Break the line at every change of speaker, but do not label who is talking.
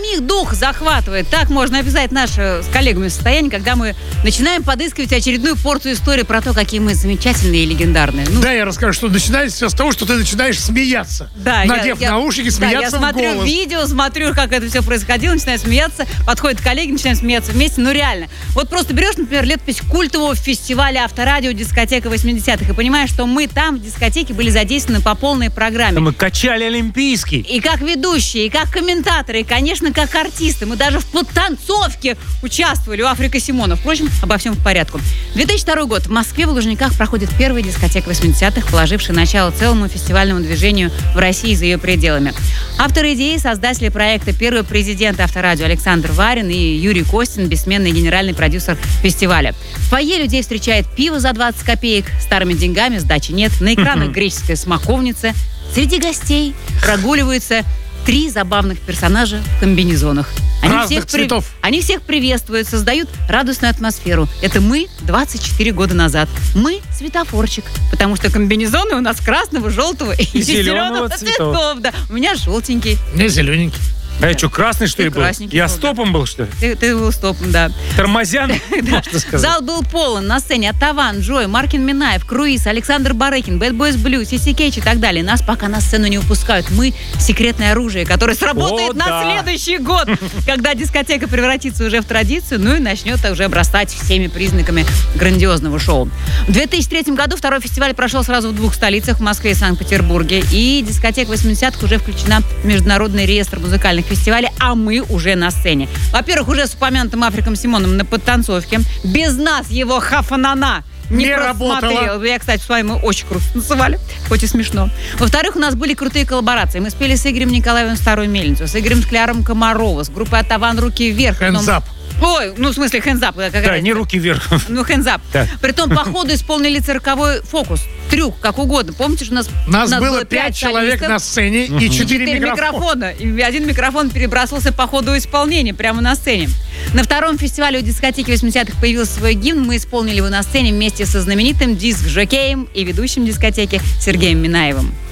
самих дух захватывает. Так можно описать наше с коллегами состояние, когда мы начинаем подыскивать очередную порцию истории про то, какие мы замечательные и легендарные.
Да, я расскажу, что начинается все с того, что ты начинаешь смеяться.
Да,
надев наушники, смеяться в голос.
Я смотрю видео, смотрю, как это все происходило, начинаю смеяться, подходят коллеги, начинаем смеяться вместе. Ну, реально. Вот просто берешь, например, летопись культового фестиваля Авторадио «Дискотека 80-х» и понимаешь, что мы там в дискотеке были задействованы по полной программе.
Мы качали олимпийский.
И как ведущие, и как комментаторы, и, конечно, как артисты. Мы даже в подтанцовке участвовали у Африка Симона. Впрочем, обо всем в порядке. 2002 год. В Москве в Лужниках проходит первая дискотека 80-х, положившая начало целому фестивальному движению в России и за ее пределами. Авторы идеи, создатели проекта, первый президент Авторадио Александр Варин и Юрий Костин, бессменный генеральный продюсер фестиваля. В фойе людей встречает пиво за 20 копеек, старыми деньгами сдачи нет, на экранах греческая смоковница. Среди гостей прогуливаются 3 забавных персонажа в комбинезонах.
Разных цветов.
Они всех приветствуют, создают радостную атмосферу. Это мы 24 года назад. Мы светофорчик, потому что комбинезоны у нас красного, желтого и зеленого цветов. Да. У меня желтенький.
У меня зелененький.
А я что, красный, что ли, был? Я стопом был, что ли?
Ты был стопом, да.
Тормозян, можно сказать.
Зал был полон. На сцене Оттаван, Джой, Маркин Минаев, Круиз, Александр Барыкин, Bad Boys Blue, Сиси Кетч и так далее. Нас пока на сцену не выпускают. Мы — секретное оружие, которое сработает на следующий год, когда дискотека превратится уже в традицию, ну и начнет уже обрастать всеми признаками грандиозного шоу. В 2003 году второй фестиваль прошел сразу в 2 столицах, в Москве и Санкт-Петербурге. И дискотека 80-х уже включена в Международный реестр музыкальных фестивалей, а мы уже на сцене. Во-первых, уже с упомянутым Африком Симоном на подтанцовке. Без нас его хафанана не просмотрел. Я, кстати, с вами очень круто танцевали, хоть и смешно. Во-вторых, у нас были крутые коллаборации. Мы спели с Игорем Николаевым «Старую мельницу», с Игорем Скляром «Комарова», с группой «Оттаван» «Руки вверх».
Hands up.
Ой, ну в смысле hands up.
Да, не руки вверх.
Ну hands up. Да. Притом по ходу исполнили цирковой фокус. Трюк, как угодно. Помните, что у нас
было 5 человек на сцене и 4 микрофона.
И один микрофон перебрасывался по ходу исполнения прямо на сцене. На втором фестивале у дискотеки 80-х появился свой гимн. Мы исполнили его на сцене вместе со знаменитым диск-жокеем и ведущим дискотеки Сергеем Минаевым.